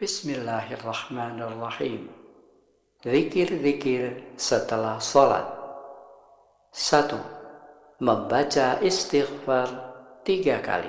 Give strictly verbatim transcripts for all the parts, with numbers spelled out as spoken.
Bismillahirrahmanirrahim. Zikir-zikir setelah sholat. Satu. Membaca istighfar tiga kali.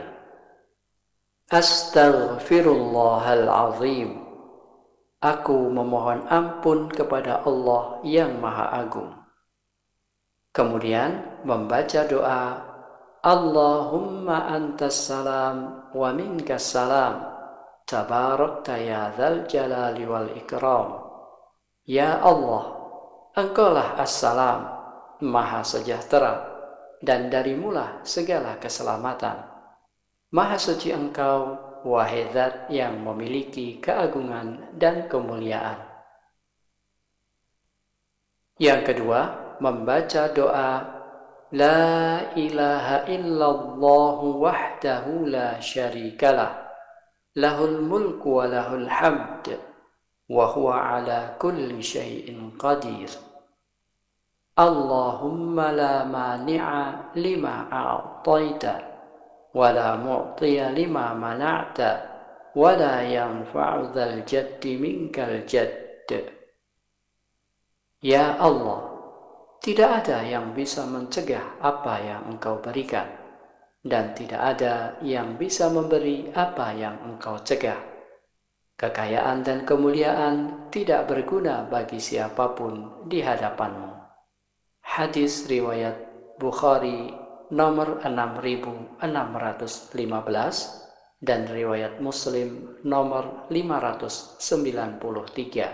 Astaghfirullahalazim. Aku memohon ampun kepada Allah yang Maha Agung. Kemudian membaca doa Allahumma antas salam wa minkas salam. Tabarakta ya dzal jalali wal ikram. Ya Allah, Engkaulah As-Salam, Maha Sejahtera, dan darimulah segala keselamatan. Maha suci Engkau, wahai Zat yang memiliki keagungan dan kemuliaan. Yang kedua, membaca doa La ilaha illallah wahdahu la syarikalah. Lahul mulku wa lahul hamd wa huwa ala kulli syai'in qadir. Allahumma la mani'a lima a'taita wa la mu'tiya lima mana'ta wa la yanfa'u dzal jaddi minkal jadd. Ya Allah, tidak ada yang bisa mencegah apa yang Engkau berikan, dan tidak ada yang bisa memberi apa yang Engkau cegah. Kekayaan dan kemuliaan tidak berguna bagi siapapun di hadapan-Mu. Hadis riwayat Bukhari nomor enam ribu enam ratus lima belas dan riwayat Muslim nomor lima ratus sembilan puluh tiga.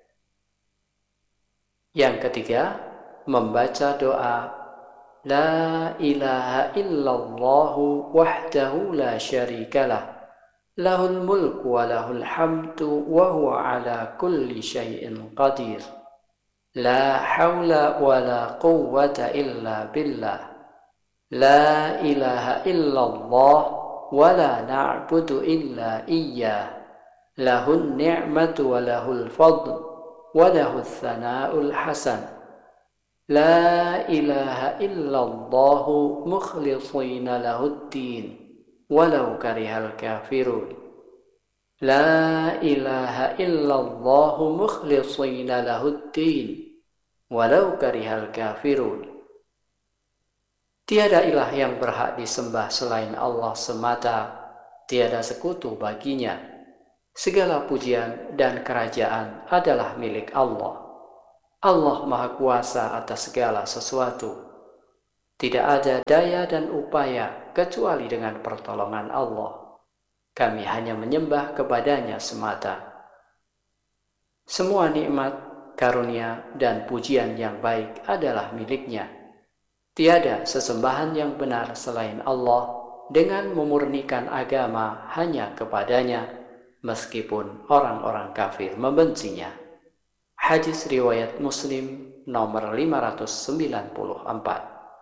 Yang ketiga, membaca doa La ilaha illallah wahdahu la syarikalah. Lahul mulku wa lahul hamdu wa huwa ala kulli syai'in qadir. La hawla wa la quwwata illa billah. La ilaha illallah wa la na'budu illa iyyah. Lahun ni'matu wa lahul fadl wa lahul thana'ul hasan. La ilaha illallah mukhlishina lahuddin walau karihal kafirun. La ilaha illallah mukhlishina lahuddin walau karihal kafirun. Tiada ilah yang berhak disembah selain Allah semata, tiada sekutu baginya. Segala pujian dan kerajaan adalah milik Allah. Allah Maha Kuasa atas segala sesuatu. Tidak ada daya dan upaya kecuali dengan pertolongan Allah. Kami hanya menyembah kepadanya semata. Semua nikmat, karunia, dan pujian yang baik adalah miliknya. Tiada sesembahan yang benar selain Allah dengan memurnikan agama hanya kepadanya, meskipun orang-orang kafir membencinya. Hadis riwayat Muslim nomor lima ratus sembilan puluh empat.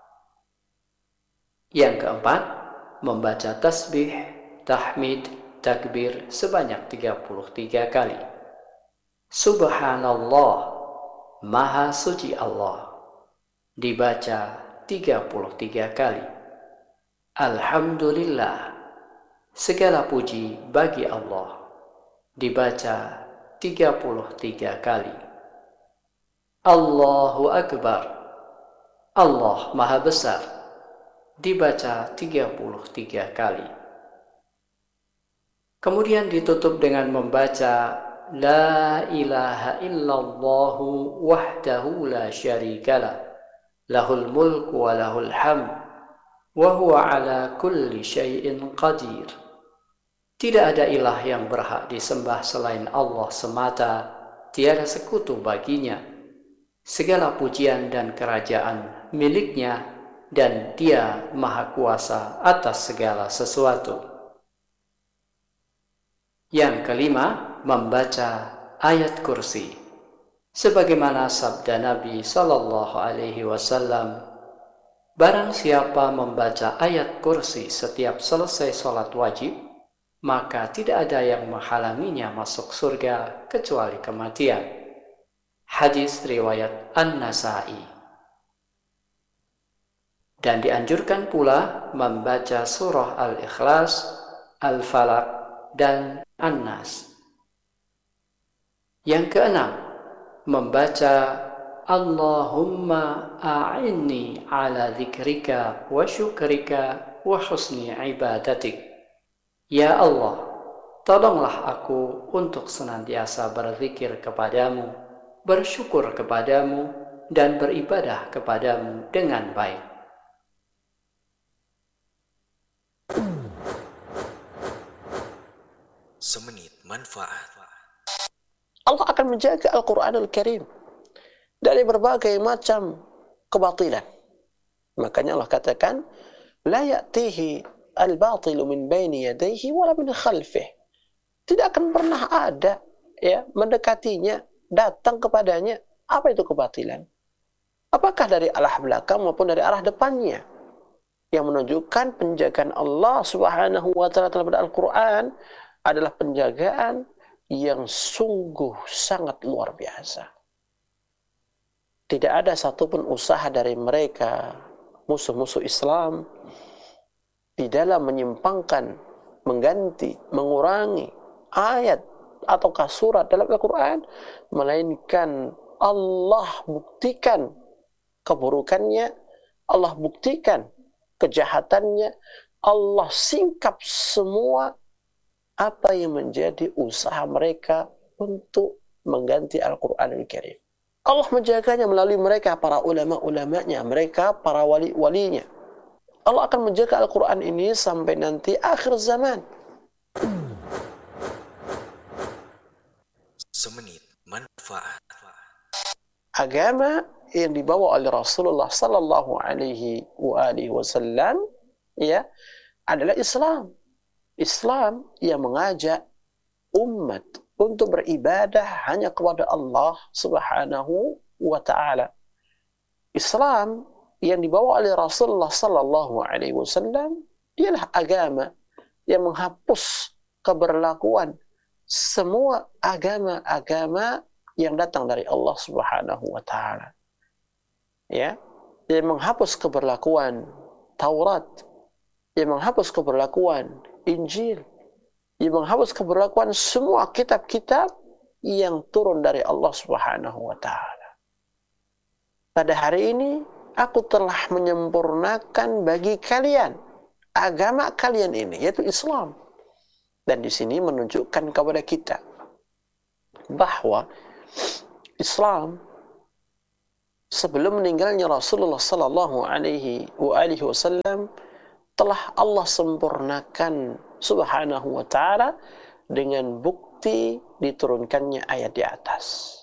Yang keempat, membaca tasbih, tahmid, takbir sebanyak tiga puluh tiga kali. Subhanallah, Maha Suci Allah, dibaca tiga puluh tiga kali. Alhamdulillah, segala puji bagi Allah, dibaca tiga puluh tiga kali. Allahu Akbar, Allah Maha Besar, dibaca tiga puluh tiga kali. Kemudian ditutup dengan membaca La ilaha illallah wahdahu la syarikalah. Lahul mulku wa lahul hamd wa huwa ala kulli syai'in qadir. Tidak ada ilah yang berhak disembah selain Allah semata, tiada sekutu baginya. Segala pujian dan kerajaan miliknya, dan Dia Maha Kuasa atas segala sesuatu. Yang kelima, membaca ayat kursi. Sebagaimana sabda Nabi Sallallahu Alaihi Wasallam, barang siapa membaca ayat kursi setiap selesai sholat wajib, maka tidak ada yang menghalanginya masuk surga kecuali kematian. Hadis riwayat An-Nasa'i. Dan dianjurkan pula membaca surah Al-Ikhlas, Al-Falaq, dan An-Nas. Yang keenam, membaca Allahumma a'inni ala dzikrika wa syukrika wa husni ibadatik. Ya Allah, tolonglah aku untuk senantiasa berzikir kepadamu, bersyukur kepadamu, dan beribadah kepadamu dengan baik. Semenit manfaat. Allah akan menjaga Al-Quranul Karim dari berbagai macam kebatilan. Makanya Allah katakan, la ya'tihi al-batilu min baini yadayhi wala min khalfih. Tidak akan pernah ada ya mendekatinya, datang kepadanya. Apa itu kebatilan? Apakah dari arah belakang maupun dari arah depannya? Yang menunjukkan penjagaan Allah Subhanahu wa taala terhadap Al-Quran adalah penjagaan yang sungguh sangat luar biasa. Tidak ada satupun usaha dari mereka, musuh-musuh Islam, di dalam menyimpangkan, mengganti, mengurangi ayat ataukah surat dalam Al-Quran, melainkan Allah buktikan keburukannya, Allah buktikan kejahatannya, Allah singkap semua apa yang menjadi usaha mereka untuk mengganti Al-Quranul Karim. Allah menjaganya melalui mereka, para ulama-ulamanya, mereka, para wali-walinya. Allah akan menjaga Al-Quran ini sampai nanti akhir zaman. Semenit manfaat. Agama yang dibawa oleh Rasulullah sallallahu alaihi wa alihi wasallam ya adalah Islam. Islam yang mengajak umat untuk beribadah hanya kepada Allah Subhanahu wa taala. Islam yang dibawa oleh Rasulullah sallallahu alaihi wasallam ialah agama yang menghapus keberlakuan semua agama-agama yang datang dari Allah Subhanahu wa taala. Ya, yang menghapus keberlakuan Taurat, yang menghapus keberlakuan Injil, yang menghapus keberlakuan semua kitab-kitab yang turun dari Allah Subhanahu wa taala. Pada hari ini aku telah menyempurnakan bagi kalian agama kalian ini, yaitu Islam. Dan di sini menunjukkan kepada kita bahwa Islam sebelum meninggalnya Rasulullah sallallahu alaihi wasallam telah Allah sempurnakan Subhanahu wa ta'ala dengan bukti diturunkannya ayat di atas.